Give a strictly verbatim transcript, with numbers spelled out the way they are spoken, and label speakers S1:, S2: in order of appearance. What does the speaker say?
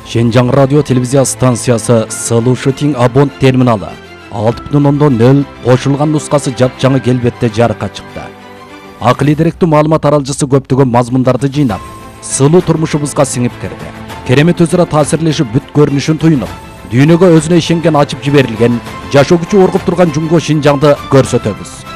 S1: Şenjang радио телевизия станциясы Сылу Шытин абонт терминалы алты бүтүн ондон нөл кошулган нускасы жапжаңы келбетте жарыкка чыкты. Акылий деректүү маалымат аралжысы көптөгөн мазмундарды жыйнап, сылуу турмушубузга сиңип кирди. Керемет өзара таасирлешип бүт көрүнүшүн туюнуп, дүйнөгө өзүнө ишенген ачып жиберилген, жашоо күчү оргуп турган Жумго Шинжаңды көрсөтөбүз.